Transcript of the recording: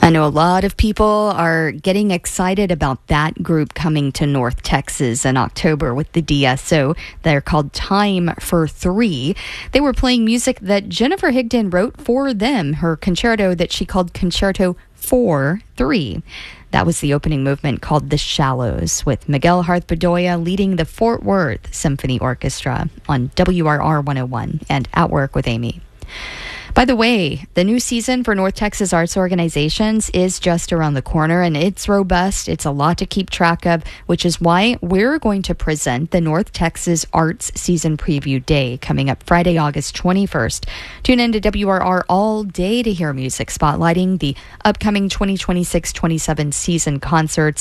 I know a lot of people are getting excited about that group coming to North Texas in October with the DSO. They're called Time for Three. They were playing music that Jennifer Higdon wrote for them, her concerto that she called Concerto for Three. That was the opening movement called The Shallows, with Miguel Harth Bedoya leading the Fort Worth Symphony Orchestra on WRR 101 and At Work with Amy. By the way, the new season for North Texas Arts Organizations is just around the corner, and it's robust. It's a lot to keep track of, which is why we're going to present the North Texas Arts Season Preview Day coming up Friday, August 21st. Tune in to WRR all day to hear music spotlighting the upcoming 2026-27 season concerts